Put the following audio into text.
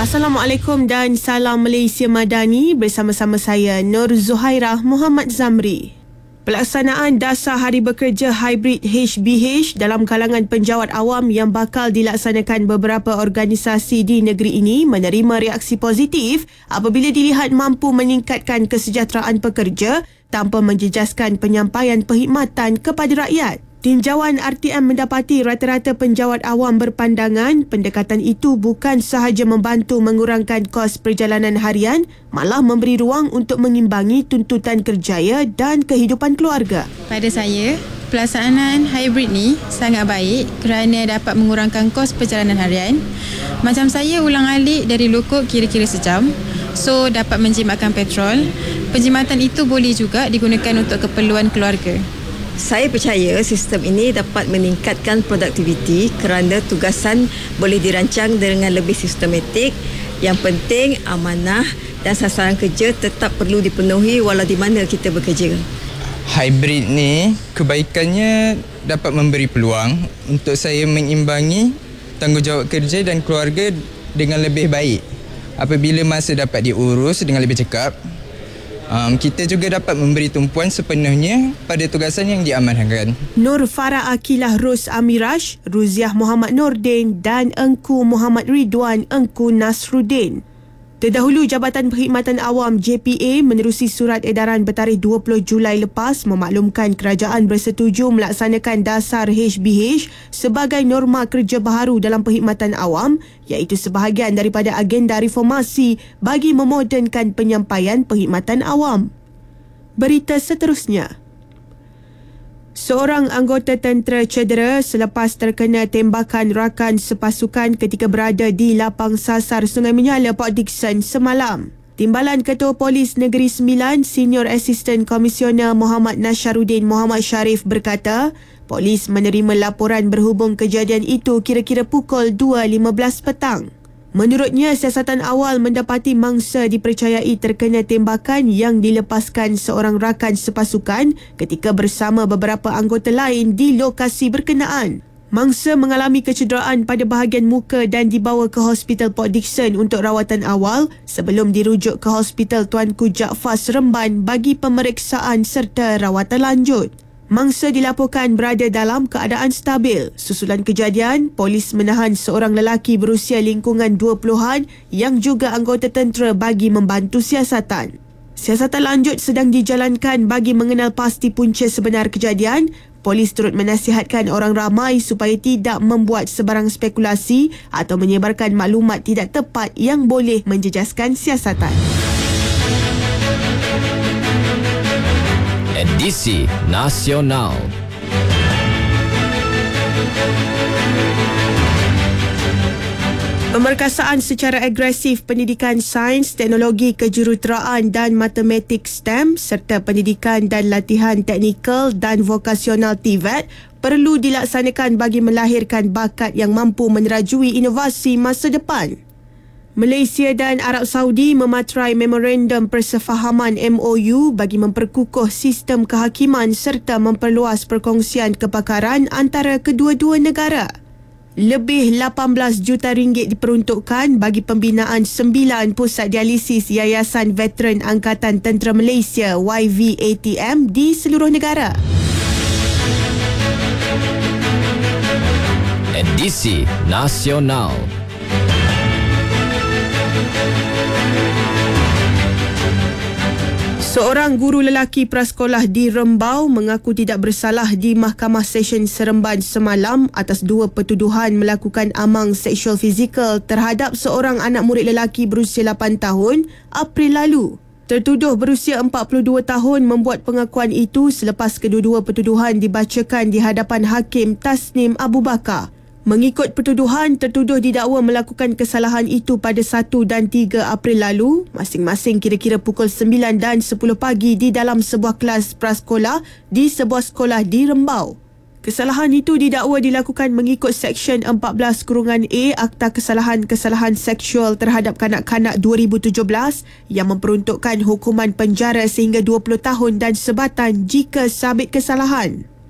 Assalamualaikum dan salam Malaysia Madani, bersama-sama saya Nur Zuhairah Muhammad Zamri. Pelaksanaan Dasar Hari Bekerja Hybrid HBH dalam kalangan penjawat awam yang bakal dilaksanakan beberapa organisasi di negeri ini menerima reaksi positif apabila dilihat mampu meningkatkan kesejahteraan pekerja tanpa menjejaskan penyampaian perkhidmatan kepada rakyat. Tinjauan RTM mendapati rata-rata penjawat awam berpandangan pendekatan itu bukan sahaja membantu mengurangkan kos perjalanan harian, malah memberi ruang untuk mengimbangi tuntutan kerjaya dan kehidupan keluarga. Pada saya, pelaksanaan hybrid ni sangat baik kerana dapat mengurangkan kos perjalanan harian. Macam saya ulang-alik dari Lokok kira-kira sejam, so dapat menjimatkan petrol. Penjimatan itu boleh juga digunakan untuk keperluan keluarga. Saya percaya sistem ini dapat meningkatkan produktiviti kerana tugasan boleh dirancang dengan lebih sistematik. Yang penting, amanah dan sasaran kerja tetap perlu dipenuhi walau di mana kita bekerja. Hybrid ni kebaikannya dapat memberi peluang untuk saya mengimbangi tanggungjawab kerja dan keluarga dengan lebih baik. Apabila masa dapat diurus dengan lebih cekap, kita juga dapat memberi tumpuan sepenuhnya pada tugasan yang diamanahkan. Nur Farah Akilah Ros Amirash, Ruziah Muhammad Nordin dan Engku Muhammad Ridwan Engku Nasruddin. Terdahulu, Jabatan Perkhidmatan Awam JPA menerusi surat edaran bertarikh 20 Julai lepas memaklumkan kerajaan bersetuju melaksanakan Dasar HBH sebagai norma kerja baharu dalam perkhidmatan awam, iaitu sebahagian daripada agenda reformasi bagi memodernkan penyampaian perkhidmatan awam. Berita seterusnya. Seorang anggota tentera cedera selepas terkena tembakan rakan sepasukan ketika berada di lapang sasar Sungai Menyala, Port Dickson semalam. Timbalan Ketua Polis Negeri Sembilan, Senior Assistant Komisioner Muhammad Nasharuddin Muhammad Sharif berkata, polis menerima laporan berhubung kejadian itu kira-kira pukul 2.15 petang. Menurutnya, siasatan awal mendapati mangsa dipercayai terkena tembakan yang dilepaskan seorang rakan sepasukan ketika bersama beberapa anggota lain di lokasi berkenaan. Mangsa mengalami kecederaan pada bahagian muka dan dibawa ke Hospital Port Dickson untuk rawatan awal sebelum dirujuk ke Hospital Tuanku Jaafar Seremban bagi pemeriksaan serta rawatan lanjut. Mangsa dilaporkan berada dalam keadaan stabil. Susulan kejadian, polis menahan seorang lelaki berusia lingkungan 20-an yang juga anggota tentera bagi membantu siasatan. Siasatan lanjut sedang dijalankan bagi mengenal pasti punca sebenar kejadian. Polis turut menasihatkan orang ramai supaya tidak membuat sebarang spekulasi atau menyebarkan maklumat tidak tepat yang boleh menjejaskan siasatan. Edisi Nasional. Pemerkasaan secara agresif pendidikan sains, teknologi, kejuruteraan dan matematik STEM serta pendidikan dan latihan teknikal dan vokasional TVET perlu dilaksanakan bagi melahirkan bakat yang mampu menerajui inovasi masa depan. Malaysia dan Arab Saudi mematrai memorandum persefahaman MOU bagi memperkukuh sistem kehakiman serta memperluas perkongsian kepakaran antara kedua-dua negara. Lebih 18 juta ringgit diperuntukkan bagi pembinaan 9 pusat dialisis Yayasan Veteran Angkatan Tentera Malaysia YVATM di seluruh negara. Edisi Nasional. Seorang guru lelaki prasekolah di Rembau mengaku tidak bersalah di Mahkamah Session Seremban semalam atas dua pertuduhan melakukan amang seksual fizikal terhadap seorang anak murid lelaki berusia 8 tahun April lalu. Tertuduh berusia 42 tahun membuat pengakuan itu selepas kedua-dua pertuduhan dibacakan di hadapan Hakim Tasnim Abu Bakar. Mengikut pertuduhan, tertuduh didakwa melakukan kesalahan itu pada 1 dan 3 April lalu, masing-masing kira-kira pukul 9 dan 10 pagi di dalam sebuah kelas prasekolah di sebuah sekolah di Rembau. Kesalahan itu didakwa dilakukan mengikut Seksyen 14-A Akta Kesalahan-Kesalahan Seksual terhadap Kanak-Kanak 2017 yang memperuntukkan hukuman penjara sehingga 20 tahun dan sebatan jika sabit kesalahan.